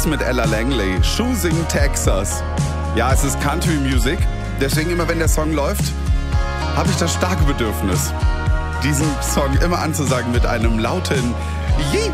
Roots mit Ella Langley, Choosing Texas. Ja, es ist Country Music, deswegen immer wenn der Song läuft, habe ich das starke Bedürfnis, diesen Song immer anzusagen mit einem lauten Yee.